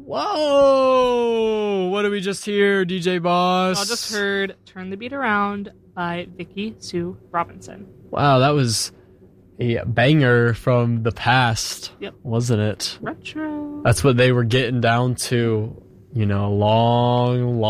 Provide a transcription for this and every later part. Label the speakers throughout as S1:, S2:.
S1: Whoa! What did we just hear, DJ Boss?
S2: I just heard Turn the Beat Around by Vicky Sue Robinson.
S1: Wow, that was a banger from the past,
S2: yep.
S1: Wasn't it?
S2: Retro.
S1: That's what they were getting down to, you know, long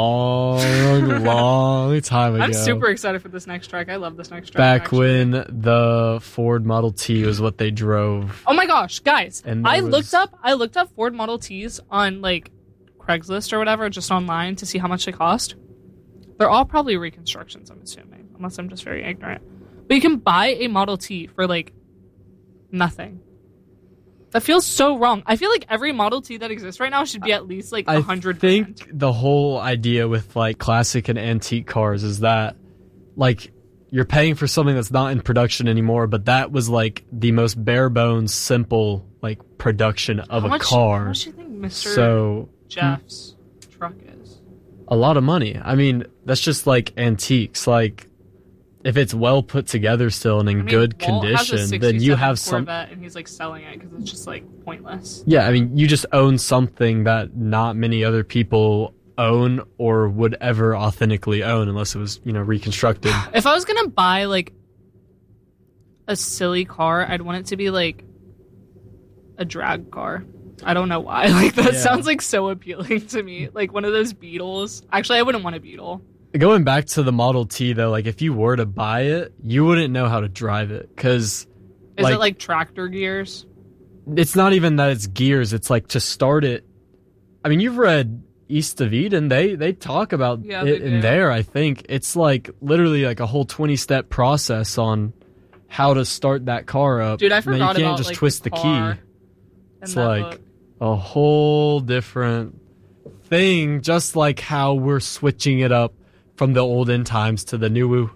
S1: time ago.
S2: I'm super excited for this next track. I love this next track.
S1: Back when the Ford Model T was what they drove.
S2: Oh my gosh, guys.
S1: And
S2: I looked up Ford Model Ts on like Craigslist or whatever, just online to see how much they cost. They're all probably reconstructions, I'm assuming, unless I'm just very ignorant. But you can buy a Model T for like nothing. That feels so wrong. I feel like every Model T that exists right now should be at least like $100,000.
S1: I think the whole idea with like classic and antique cars is that like you're paying for something that's not in production anymore, but that was like the most bare bones, simple like production of a car.
S2: How much do you think Mr. Jeff's truck is?
S1: A lot of money. I mean, that's just like antiques. Like, if it's well put together still and in good condition, then you have some.
S2: Corvette and he's like selling it because it's just like pointless.
S1: Yeah, I mean, you just own something that not many other people own or would ever authentically own unless it was, you know, reconstructed.
S2: If I was gonna buy like a silly car, I'd want it to be like a drag car. I don't know why. Like that sounds like so appealing to me. Like one of those Beetles. Actually, I wouldn't want a Beetle.
S1: Going back to the Model T though, like if you were to buy it, you wouldn't know how to drive it because
S2: is it like tractor gears?
S1: It's not even that it's gears. It's like to start it. I mean, you've read East of Eden. They talk about it in there. I think it's like literally like a whole 20-step process on how to start that car up.
S2: Dude, I forgot about
S1: you can't just
S2: like,
S1: twist the key. It's like a whole different thing. Just like how we're switching it up from the olden times to the new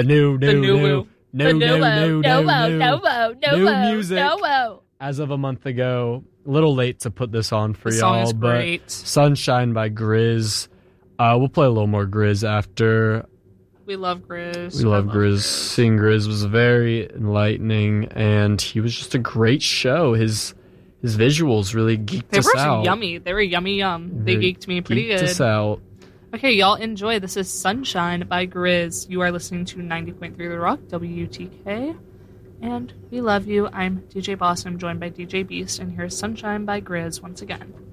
S1: music. As of a month ago, a little late to put this on for y'all, but
S2: great.
S1: Sunshine by Grizz. We'll play a little more Grizz after.
S2: We love Grizz.
S1: We love Grizz. Seeing Grizz was very enlightening, and he was just a great show. His visuals really geeked us out.
S2: They were yummy. They geeked me pretty good.
S1: Us out.
S2: Okay, y'all enjoy. This is Sunshine by Grizz. You are listening to 90.3 The Rock, WTK. And we love you. I'm DJ Boss. I'm joined by DJ Beast. And here's Sunshine by Grizz once again.